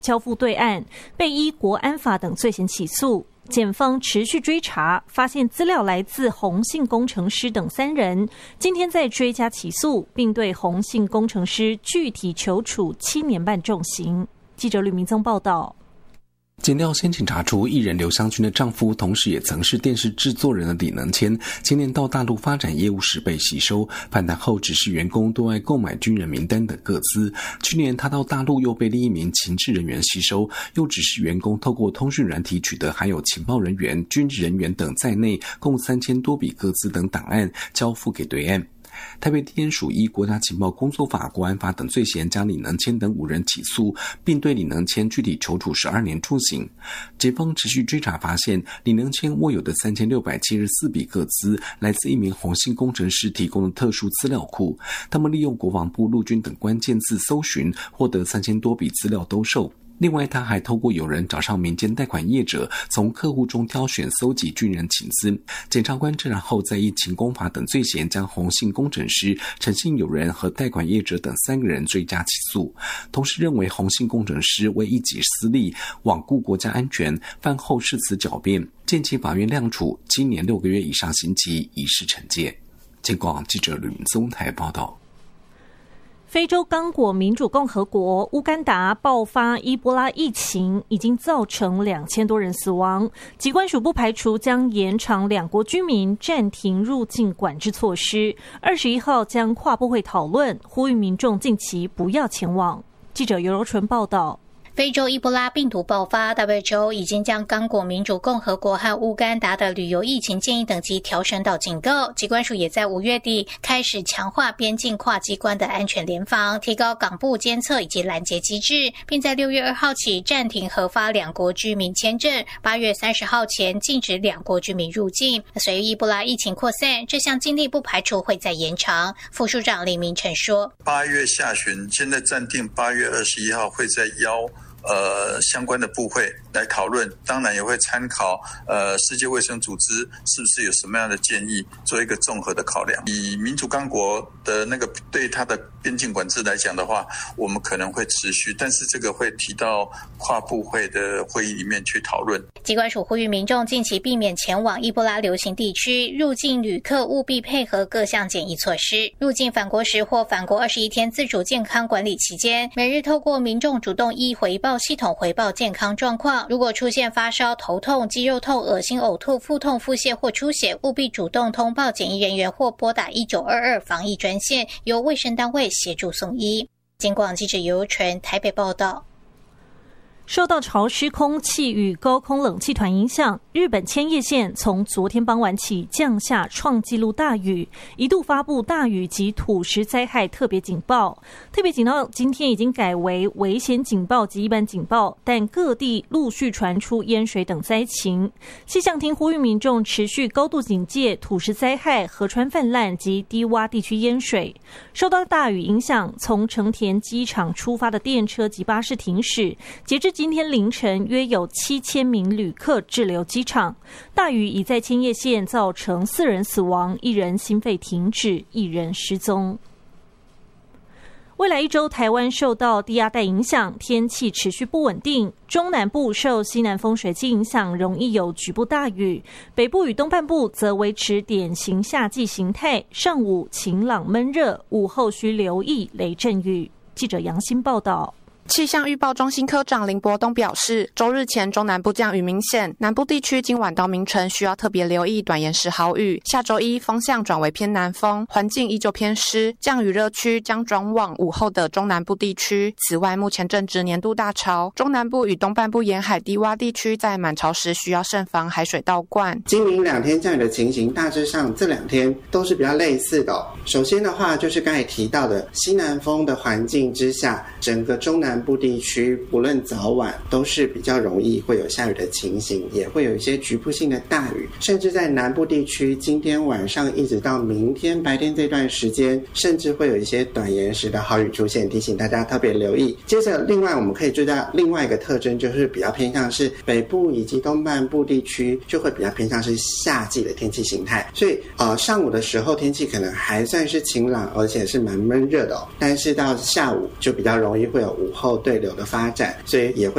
交付对岸，被依国安法等罪嫌起诉。检方持续追查，发现资料来自宏信工程师等3人，今天再追加起诉，并对宏信工程师具体求处7年半重刑。记者吕明宗报道。 检调先前查出艺人刘湘君的丈夫，同时也曾是电视制作人的李能谦，今年到大陆发展业务时被吸收，反弹后指示员工对外购买军人名单等个资。去年他到大陆又被另一名情治人员吸收，又指示员工透过通讯软体取得含有情报人员、军职人员等在内共3000多笔个资等档案，交付给对岸。台北地检署依国家情报工作法、国安法等罪嫌，将李能谦等5人起诉，并对李能谦具体求处12年处刑。检方持续追查发现，李能谦握有的3674笔个资，来自一名宏信工程师提供的特殊资料库，他们利用国防部、陆军等关键字搜寻，获得3000多笔资料兜售。另外，他还透过有人找上民间贷款业者，从客户中挑选搜集军人情资。检察官侦查后，再依勤工法等罪嫌，将宏信工程师、诚信友人和贷款业者等3个人追加起诉。同时认为宏信工程师为一己私利，罔顾国家安全，犯后誓词狡辩，建议法院量处7年6个月以上刑期，以示惩戒。警广记者吕明宗台报道。 非洲刚果民主共和国乌干达爆发伊波拉疫情，已经造成2000多人死亡。疾管署不排除将延长2国居民暂停入境管制措施。21号将跨部会讨论，呼吁民众近期不要前往。记者尤柔纯报道。 非洲伊波拉病毒爆发 ，WHO 已经将刚果民主共和国和乌干达的旅游疫情建议等级调升到警告。疾管署也在5月底开始强化边境跨机关的安全联防，提高港部监测以及拦截机制，并在6月2号起暂停核发2国居民签证，8月30号前禁止2国居民入境。随着伊波拉疫情扩散，这项禁令不排除会再延长。副署长李明成说 ：8月下旬，现在暂定8月21号会再邀相关的部会来讨论，当然也会参考世界卫生组织是不是有什么样的建议，做一个综合的考量。以民主刚果的那个对它的边境管制来讲的话，我们可能会持续，但是这个会提到跨部会的会议里面去讨论。 疾管署呼吁民众近期避免前往伊波拉流行地区，入境旅客务必配合各项检疫措施。入境返国时或返国21天自主健康管理期间，每日透过民众主动依回报系统回报健康状况，如果出现发烧、头痛、肌肉痛、恶心、呕吐、腹痛、腹泻或出血，务必主动通报检疫人员或拨打1922防疫专线，由卫生单位协助送医。警广记者尤柔纯台北报道。 受到潮湿空气与高空冷气团影响，日本千叶县从昨天傍晚起降下创纪录大雨，一度发布大雨及土石灾害特别警报。特别警报今天已经改为危险警报及一般警报，但各地陆续传出淹水等灾情。气象厅呼吁民众持续高度警戒土石灾害、河川泛滥及低洼地区淹水。受到大雨影响，从成田机场出发的电车及巴士停驶，截至今天凌晨约有7000名旅客滞留机场。大雨已在千叶县造成4人死亡，1人心肺停止，1人失踪。未来1周，台湾受到低压带影响，天气持续不稳定。中南部受西南风水气影响，容易有局部大雨；北部与东半部则维持典型夏季形态，上午晴朗闷热，午后需留意雷阵雨。记者杨欣报道。 气象预报中心科长林伯东表示，周日前中南部降雨明显，南部地区今晚到明晨需要特别留意短延时豪雨。下周一风向转为偏南风，环境依旧偏湿，降雨热区将转往午后的中南部地区。此外，目前正值年度大潮，中南部与东半部沿海低洼地区在满潮时需要慎防海水倒灌。 今明2天降雨的情形，大致上这2天都是比较类似的首先的话，就是刚才提到的西南风的环境之下，整个中南部地区不论早晚都是比较容易会有下雨的情形，也会有一些局部性的大雨，甚至在南部地区今天晚上一直到明天白天这段时间，甚至会有一些短延时的豪雨出现，提醒大家特别留意。接着另外我们可以注意到另外一个特征，就是比较偏向是北部以及东半部地区就会比较偏向是夏季的天气形态，所以上午的时候天气可能还算是晴朗，而且是蛮闷热的但是到下午就比较容易会有午后对流的发展，所以也会